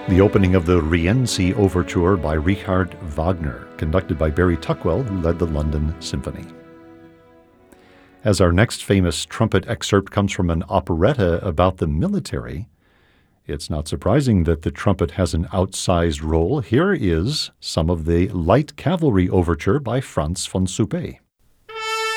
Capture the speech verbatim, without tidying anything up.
The opening of the Rienzi Overture by Richard Wagner, conducted by Barry Tuckwell, who led the London Symphony. As our next famous trumpet excerpt comes from an operetta about the military, it's not surprising that the trumpet has an outsized role. Here is some of the Light Cavalry Overture by Franz von Suppé.